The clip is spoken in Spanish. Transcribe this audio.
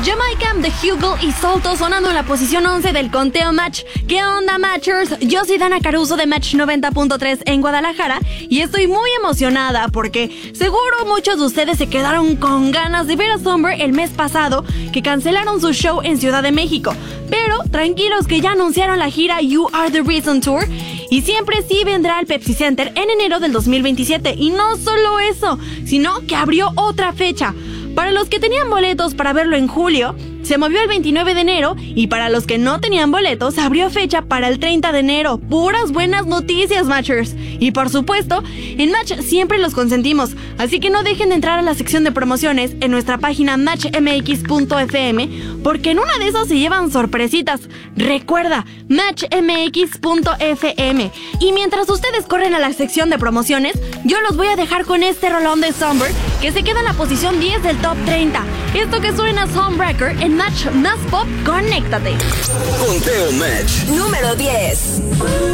Jamaica, The Hugel y Salto sonando en la posición 11 del conteo Match. ¿Qué onda, Matchers? Yo soy Dana Caruso de Match 90.3 en Guadalajara y estoy muy emocionada porque seguro muchos de ustedes se quedaron con ganas de ver a Somber el mes pasado, que cancelaron su show en Ciudad de México. Pero tranquilos que ya anunciaron la gira You Are The Reason Tour y siempre sí vendrá al Pepsi Center en enero del 2027. Y no solo eso, sino que abrió otra fecha. Para los que tenían boletos para verlo en julio, se movió el 29 de enero y para los que no tenían boletos, abrió fecha para el 30 de enero. Puras buenas noticias, Matchers. Y por supuesto, en Match siempre los consentimos, así que no dejen de entrar a la sección de promociones en nuestra página matchmx.fm, porque en una de esas se llevan sorpresitas. Recuerda, matchmx.fm. Y mientras ustedes corren a la sección de promociones, yo los voy a dejar con este rolón de Somber, que se queda en la posición 10 del Top 30. Esto que suena es Homewrecker en Match Más Pop. Conéctate. Conteo Match número 10.